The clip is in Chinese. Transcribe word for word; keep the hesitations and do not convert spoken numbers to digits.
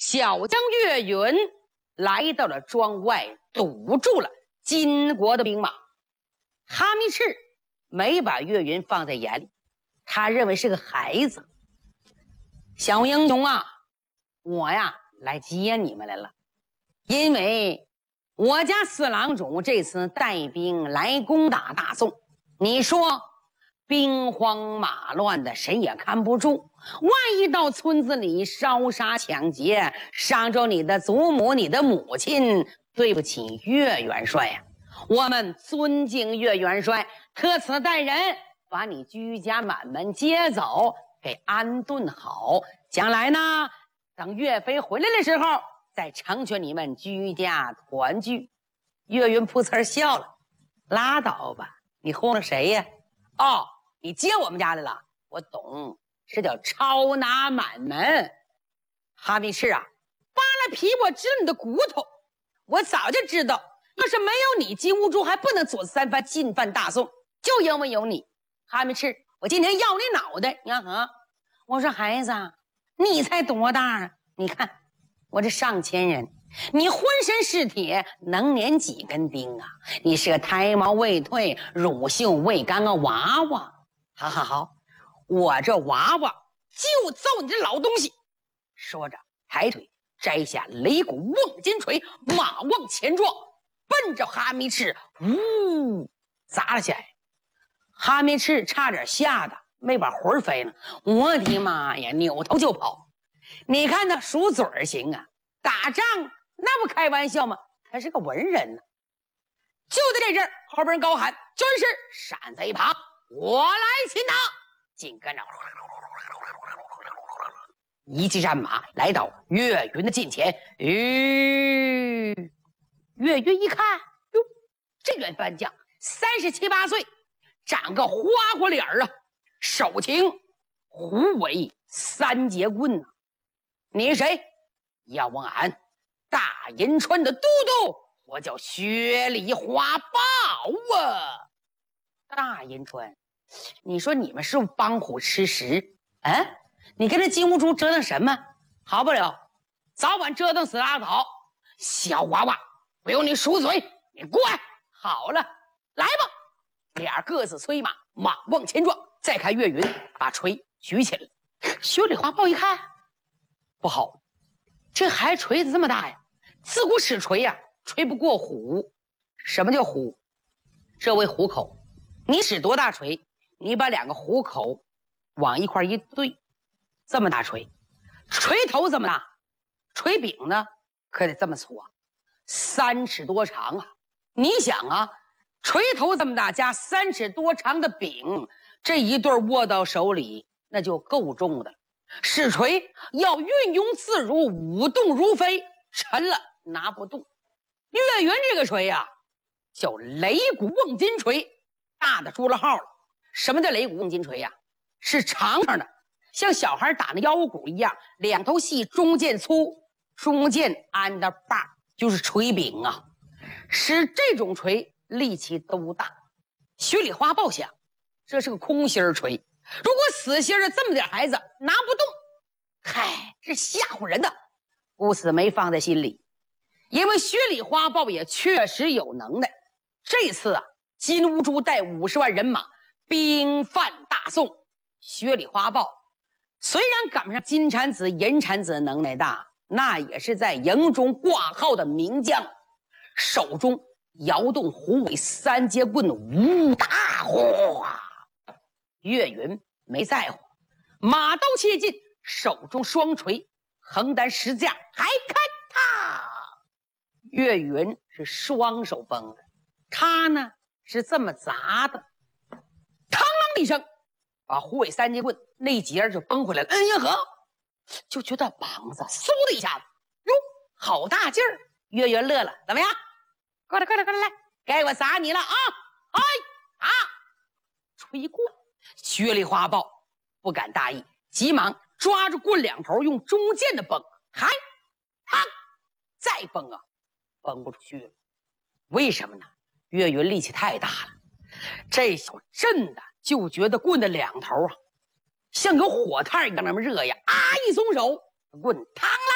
小将岳云来到了庄外，堵住了金国的兵马。哈密赤没把岳云放在眼里，他认为是个孩子。小英雄啊，我呀来接你们来了，因为我家四郎主这次带兵来攻打大宋，你说兵荒马乱的，谁也看不住，万一到村子里烧杀抢劫，伤着你的祖母你的母亲，对不起岳元帅呀、啊！我们尊敬岳元帅，特此带人把你居家满门接走，给安顿好，将来呢等岳飞回来的时候再成全你们居家团聚。岳云噗呲笑了，拉倒吧，你哄了谁呀？哦，你接我们家来了，我懂，是叫抄拿满门。哈密赤啊，扒了皮我知你的骨头，我早就知道，要是没有你，金兀术还不能左三番进犯大宋，就因为有你。哈密赤，我今天要你脑袋！你看啊，我说孩子，你才多大啊？你看我这上千人，你浑身是铁，能粘几根钉啊？你是个胎毛未退、乳臭未干的娃娃。好好好，我这娃娃就揍你这老东西！说着，抬腿摘下擂鼓瓮金锤，马往前撞，奔着哈密赤呜砸了下来。哈密赤差点吓得没把魂飞了，我的妈呀，扭头就跑。你看他数嘴儿行啊，打仗那不开玩笑吗？他是个文人呢。就在这阵儿，后边人高喊：“军师闪在一旁，我来擒拿！”紧跟着一骑战马来到岳云的近前。吁、呃，岳云一看，哟，这员番将三十七八岁，长个花花脸啊，手擎虎尾三节棍啊。你谁？要问俺大银川的都督，我叫薛礼花豹啊。大银川，你说你们是不是帮虎吃食？啊，你跟这金兀术折腾什么？好不了，早晚折腾死拉倒。小娃娃，不用你数嘴，你过来。好了，来吧。俩各自催马，马往前撞。再看岳云把锤举起来，薛礼花豹一看，不好，这孩子锤子这么大呀！自古使锤呀、啊，锤不过虎。什么叫虎？这为虎口。你使多大锤？你把两个虎口往一块一对，这么大锤，锤头这么大，锤柄呢可得这么粗啊，三尺多长啊！你想啊，锤头这么大加三尺多长的柄，这一对握到手里那就够重的了。使锤要运用自如，舞动如飞，沉了拿不动。岳云这个锤呀、啊，叫擂鼓瓮金锤，大的出了号了。什么叫擂鼓瓮金锤呀、啊？是长长的，像小孩打那腰鼓一样，两头细，中间粗，中间安的把就是锤柄啊。使这种锤力气都大。薛礼花豹想，这是个空心锤，如果死心的这么点孩子拿不动，嗨，这吓唬人的，故此没放在心里。因为薛礼花豹也确实有能耐。这次啊，金兀术带五十万人马兵犯大宋，薛礼花豹虽然赶不上金蝉子、银蝉子能耐大，那也是在营中挂号的名将，手中摇动虎尾三节棍，呜大哗。岳云没在乎，马刀切进，手中双锤横担十架，还看他。岳云是双手崩的，他呢是这么砸的，嘡啷一声，把虎尾三节棍那节就崩回来了。嗯呀呵，就觉得膀子嗖的一下子，哟，好大劲儿。岳云乐了，怎么样？过来，过来，过来，来，该我砸你了啊！哎啊！吹过，薛礼花豹不敢大意，急忙抓住棍两头，用中间的崩，还嘡，再崩啊，崩不出去了。为什么呢？岳云力气太大了，这小震的就觉得棍的两头啊，像有火炭一样那么热呀！啊，一松手，棍嘡